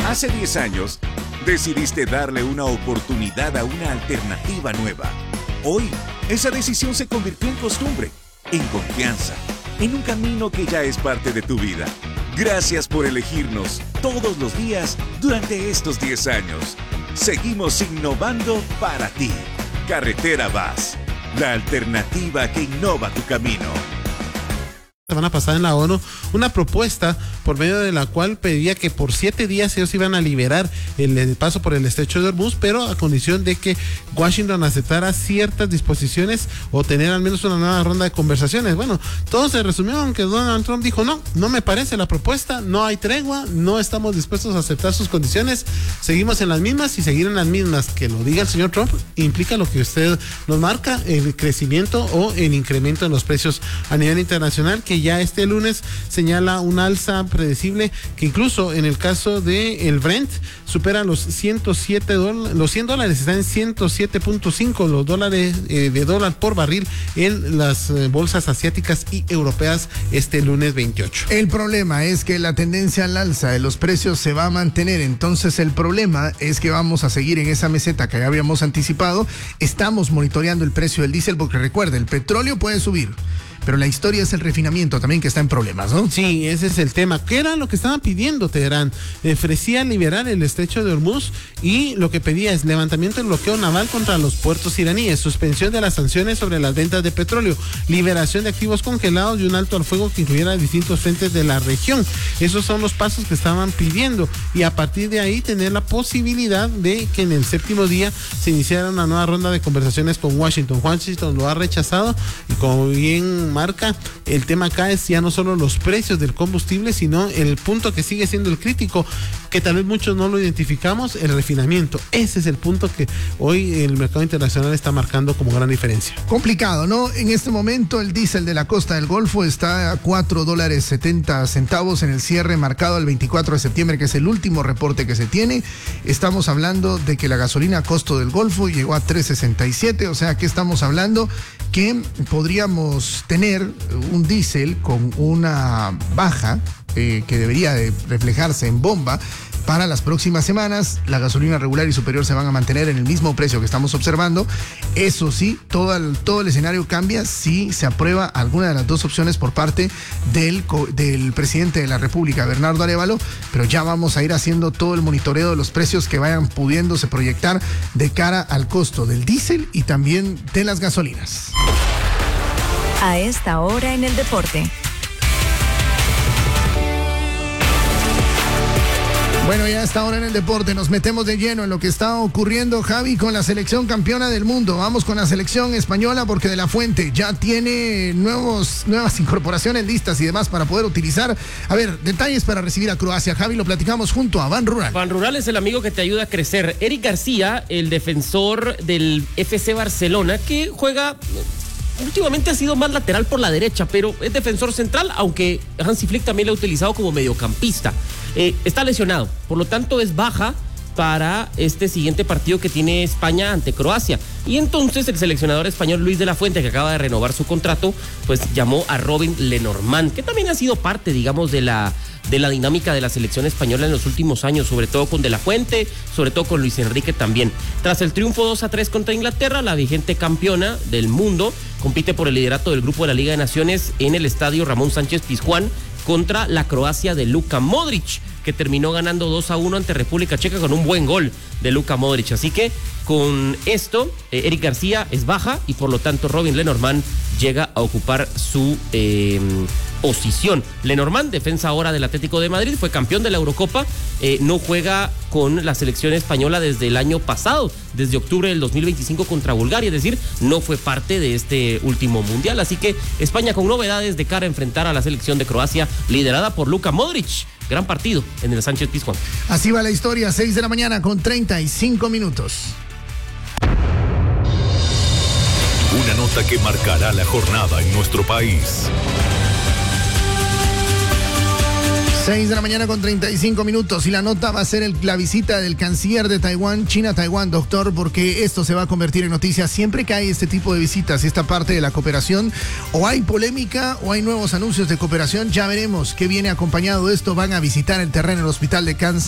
Hace 10 años, decidiste darle una oportunidad a una alternativa nueva. Hoy, esa decisión se convirtió en costumbre, en confianza, en un camino que ya es parte de tu vida. Gracias por elegirnos todos los días durante estos 10 años. Seguimos innovando para ti. Carretera VAS, la alternativa que innova tu camino. Semana pasada en la ONU una propuesta por medio de la cual pedía que por 7 días ellos iban a liberar el paso por el estrecho de Hormuz, pero a condición de que Washington aceptara ciertas disposiciones o tener al menos una nueva ronda de conversaciones. Bueno, todo se resumió aunque Donald Trump dijo no me parece la propuesta, no hay tregua, no estamos dispuestos a aceptar sus condiciones, seguimos en las mismas y seguir en las mismas. Que lo diga el señor Trump implica lo que usted nos marca, el crecimiento o el incremento en los precios a nivel internacional, que ya este lunes señala un alza predecible que incluso en el caso de el Brent supera los $107, los $100 están en 107.5 los dólares de dólar por barril en las bolsas asiáticas y europeas este lunes 28. El problema es que la tendencia al alza de los precios se va a mantener, entonces el problema es que vamos a seguir en esa meseta que ya habíamos anticipado. Estamos monitoreando el precio del diésel porque recuerda, el petróleo puede subir, pero la historia es el refinamiento también que está en problemas, ¿no? Sí, ese es el tema. ¿Qué era lo que estaban pidiendo Teherán? Ofrecía liberar el estrecho de Hormuz y lo que pedía es levantamiento del bloqueo naval contra los puertos iraníes, suspensión de las sanciones sobre las ventas de petróleo, liberación de activos congelados y un alto al fuego que incluyera distintos frentes de la región. Esos son los pasos que estaban pidiendo y a partir de ahí tener la posibilidad de que en el séptimo día se iniciara una nueva ronda de conversaciones con Washington. Washington lo ha rechazado y como bien marca, el tema acá es ya no solo los precios del combustible, sino el punto que sigue siendo el crítico, que tal vez muchos no lo identificamos, el refinamiento. Ese es el punto que hoy el mercado internacional está marcando como gran diferencia. Complicado, ¿no? En este momento el diésel de la costa del Golfo está a $4.70 en el cierre marcado el 24 de septiembre, que es el último reporte que se tiene. Estamos hablando de que la gasolina a costo del Golfo llegó a $3.67, o sea que estamos hablando que podríamos tener un diésel con una baja que debería de reflejarse en bomba para las próximas semanas. La gasolina regular y superior se van a mantener en el mismo precio que estamos observando. Eso sí, todo el escenario cambia si se aprueba alguna de las dos opciones por parte del presidente de la República, Bernardo Arévalo, pero ya vamos a ir haciendo todo el monitoreo de los precios que vayan pudiéndose proyectar de cara al costo del diésel y también de las gasolinas. A esta hora en el deporte. Bueno, ya a esta hora en el deporte nos metemos de lleno en lo que está ocurriendo, Javi, con la selección campeona del mundo. Vamos con la selección española porque De La Fuente ya tiene nuevas incorporaciones listas y demás para poder utilizar. A ver, detalles para recibir a Croacia. Javi, lo platicamos junto a Van Rural. Van Rural es el amigo que te ayuda a crecer. Eric García, el defensor del FC Barcelona, que juega... Últimamente ha sido más lateral por la derecha, pero es defensor central, aunque Hansi Flick también lo ha utilizado como mediocampista. Está lesionado, por lo tanto es baja para este siguiente partido que tiene España ante Croacia. Y entonces el seleccionador español Luis de la Fuente, que acaba de renovar su contrato, pues llamó a Robin Lenormand, que también ha sido parte, digamos, de la dinámica de la selección española en los últimos años, sobre todo con De La Fuente, sobre todo con Luis Enrique también. Tras el triunfo 2-3 contra Inglaterra, la vigente campeona del mundo compite por el liderato del grupo de la Liga de Naciones en el estadio Ramón Sánchez Pizjuán contra la Croacia de Luka Modric, que terminó ganando 2-1 ante República Checa con un buen gol de Luka Modric. Así que con esto, Eric García es baja y por lo tanto Robin Lenormand llega a ocupar su posición. Lenormand, defensa ahora del Atlético de Madrid, fue campeón de la Eurocopa, no juega con la selección española desde el año pasado, desde octubre del 2025 contra Bulgaria, es decir, no fue parte de este último mundial. Así que España con novedades de cara a enfrentar a la selección de Croacia, liderada por Luka Modric. Gran partido en el Sánchez Pizjuán. Así va la historia, 6 de la mañana con 35 minutos. Una nota que marcará la jornada en nuestro país. 6 de la mañana con 35 minutos y la nota va a ser la visita del canciller de Taiwán, China-Taiwán, doctor, porque esto se va a convertir en noticia siempre que hay este tipo de visitas, esta parte de la cooperación, o hay polémica o hay nuevos anuncios de cooperación, ya veremos qué viene acompañado de esto. Van a visitar el terreno del Hospital de Cáncer